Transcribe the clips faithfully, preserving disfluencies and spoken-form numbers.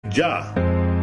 Ya.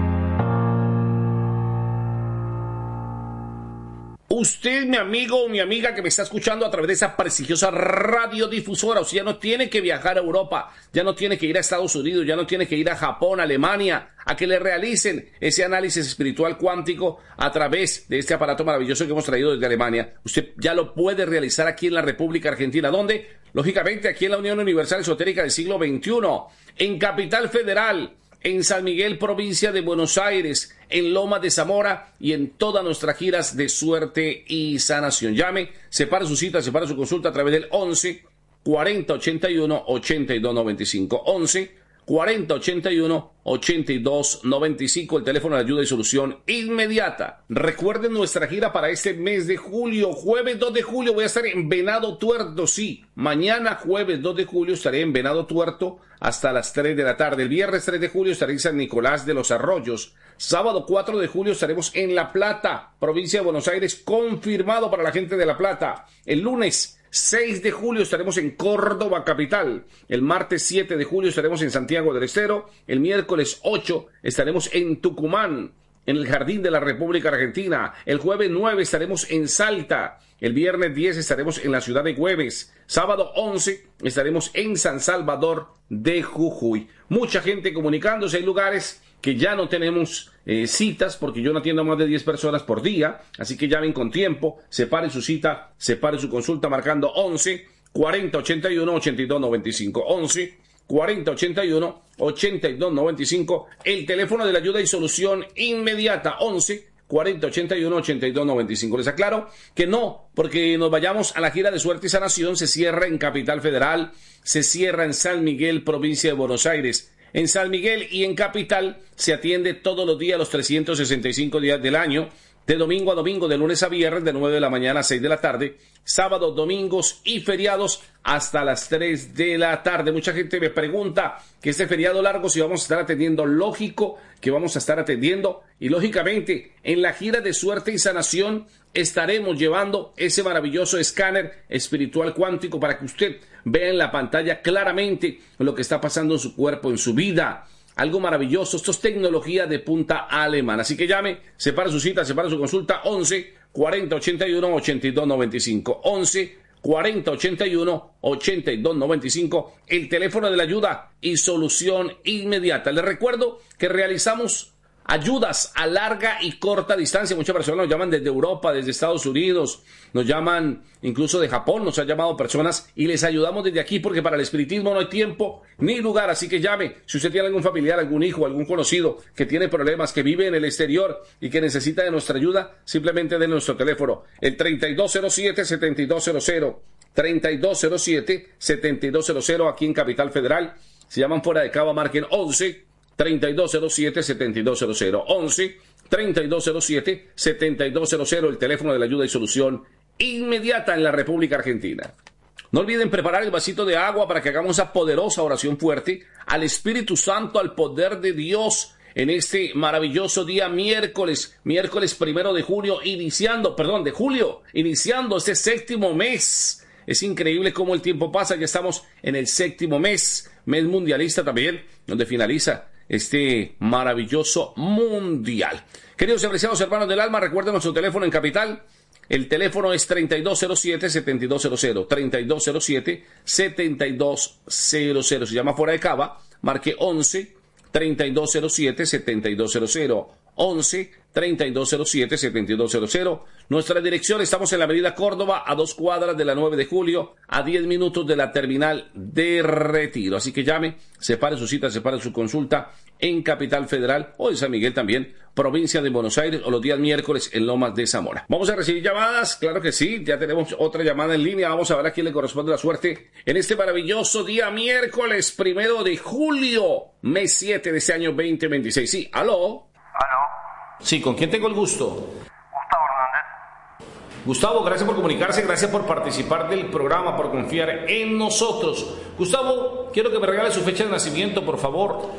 Usted, mi amigo o mi amiga que me está escuchando a través de esa prestigiosa radiodifusora, usted ya no tiene que viajar a Europa, ya no tiene que ir a Estados Unidos, ya no tiene que ir a Japón, Alemania, a que le realicen ese análisis espiritual cuántico a través de este aparato maravilloso que hemos traído desde Alemania. Usted ya lo puede realizar aquí en la República Argentina. ¿Dónde? Lógicamente aquí en la Unión Universal Esotérica del siglo veintiuno, en Capital Federal, en San Miguel, provincia de Buenos Aires, en Lomas de Zamora y en todas nuestras giras de suerte y sanación. Llame, separe su cita, separe su consulta a través del once cuarenta ochenta y uno ochenta y dos noventa y cinco. once cuarenta ochenta y uno ochenta y dos noventa y cinco, el teléfono de ayuda y solución inmediata. Recuerden nuestra gira para este mes de julio. Jueves dos de julio voy a estar en Venado Tuerto, sí. Mañana jueves dos de julio estaré en Venado Tuerto hasta las tres de la tarde. El viernes tres de julio estaré en San Nicolás de los Arroyos. Sábado cuatro de julio estaremos en La Plata, provincia de Buenos Aires, confirmado para la gente de La Plata. El lunes seis de julio estaremos en Córdoba capital. El martes siete de julio estaremos en Santiago del Estero. El miércoles ocho estaremos en Tucumán, en el Jardín de la República Argentina. El jueves nueve estaremos en Salta. El viernes diez estaremos en la ciudad de Güemes. Sábado once estaremos en San Salvador de Jujuy. Mucha gente comunicándose. Hay lugares que ya no tenemos eh, citas porque yo no atiendo a más de diez personas por día, así que llamen con tiempo, separen su cita, separen su consulta marcando once cuarenta ochenta y uno ochenta y dos noventa y cinco. once cuarenta ochenta y uno ochenta y dos noventa y cinco, el teléfono de la ayuda y solución inmediata, once cuarenta ochenta y uno ochenta y dos noventa y cinco. Les aclaro que no, porque nos vayamos a la gira de suerte y sanación, se cierra en Capital Federal, se cierra en San Miguel, provincia de Buenos Aires. En San Miguel y en Capital se atiende todos los días, los trescientos sesenta y cinco días del año, de domingo a domingo, de lunes a viernes, de nueve de la mañana a seis de la tarde, sábados, domingos y feriados hasta las tres de la tarde. Mucha gente me pregunta que este feriado largo si vamos a estar atendiendo. Lógico que vamos a estar atendiendo y lógicamente en la gira de suerte y sanación estaremos llevando ese maravilloso escáner espiritual cuántico para que usted vea en la pantalla claramente lo que está pasando en su cuerpo, en su vida. Algo maravilloso. Esto es tecnología de punta alemana. Así que llame, separa su cita, separa su consulta, once cuarenta ochenta y uno ochenta y dos noventa y cinco. once cuarenta ochenta y uno ochenta y dos noventa y cinco, el teléfono de la ayuda y solución inmediata. Les recuerdo que realizamos ayudas a larga y corta distancia. Muchas personas nos llaman desde Europa, desde Estados Unidos, nos llaman incluso de Japón, nos han llamado personas y les ayudamos desde aquí porque para el espiritismo no hay tiempo ni lugar. Así que llame, si usted tiene algún familiar, algún hijo, algún conocido que tiene problemas, que vive en el exterior y que necesita de nuestra ayuda, simplemente den nuestro teléfono, el treinta y dos cero siete setenta y dos cero cero, treinta y dos cero siete setenta y dos cero cero aquí en Capital Federal. Si llaman fuera de Cava, marquen once treinta y dos cero siete setenta y dos cero cero, once treinta y dos cero siete setenta y dos cero cero, el teléfono de la ayuda y solución inmediata en la República Argentina. No olviden preparar el vasito de agua para que hagamos esa poderosa oración fuerte al Espíritu Santo, al poder de Dios en este maravilloso día miércoles, miércoles primero de junio, iniciando, perdón, de julio, iniciando este séptimo mes. Es increíble cómo el tiempo pasa, ya estamos en el séptimo mes, mes mundialista también, donde finaliza este maravilloso mundial. Queridos y apreciados hermanos del alma, recuerden nuestro teléfono en Capital. El teléfono es treinta y dos cero siete setenta y dos cero cero, treinta y dos cero siete setenta y dos cero cero. Si llama fuera de Cava, marque once treinta y dos cero siete setenta y dos cero cero, once treinta y dos cero siete setenta y dos cero cero. Nuestra dirección, estamos en la avenida Córdoba, a dos cuadras de la nueve de julio, a diez minutos de la terminal de Retiro. Así que llame, separe su cita, separe su consulta en Capital Federal o en San Miguel también, provincia de Buenos Aires, o los días miércoles en Lomas de Zamora. Vamos a recibir llamadas, claro que sí, ya tenemos otra llamada en línea. Vamos a ver a quién le corresponde la suerte en este maravilloso día miércoles primero de julio, mes siete de este año veinte veintiséis. Sí, aló. Aló. Sí, ¿con quién tengo el gusto? Gustavo Hernández. Gustavo, gracias por comunicarse, gracias por participar del programa, por confiar en nosotros. Gustavo, quiero que me regale su fecha de nacimiento, por favor.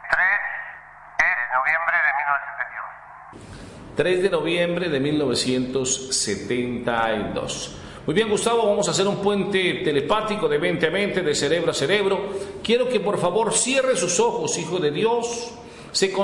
tres de noviembre de mil novecientos setenta y dos. Muy bien, Gustavo, vamos a hacer un puente telepático de mente a mente, de cerebro a cerebro. Quiero que por favor cierre sus ojos, hijo de Dios. se